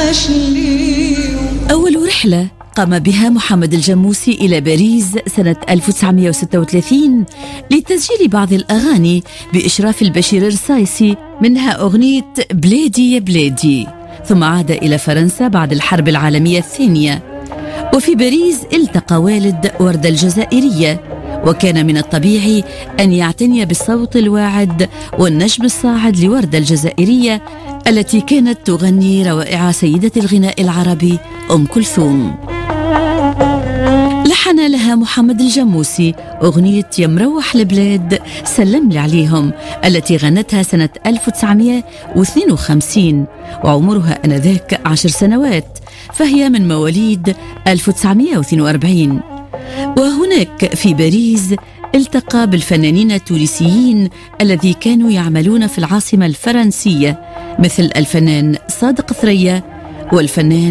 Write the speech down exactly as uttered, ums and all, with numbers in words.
أول رحلة قام بها محمد الجموسي إلى باريس سنة ألف وتسعمائة وستة وثلاثين لتسجيل بعض الأغاني بإشراف البشير الرصايسي، منها أغنية بلادي يا بلادي. ثم عاد إلى فرنسا بعد الحرب العالمية الثانية، وفي باريس التقى والد وردة الجزائرية، وكان من الطبيعي أن يعتني بالصوت الواعد والنجم الصاعد لوردة الجزائرية التي كانت تغني روائع سيدة الغناء العربي أم كلثوم. لحن لها محمد الجموسي أغنية يا مروح البلاد سلم لي عليهم التي غنتها سنة ألف وتسعمائة واثنين وخمسين، وعمرها أنذاك عشر سنوات، فهي من مواليد ألف وتسعمائة واثنين وأربعين. وهناك في باريس التقى بالفنانين التونسيين الذي كانوا يعملون في العاصمة الفرنسية، مثل الفنان صادق ثريا والفنان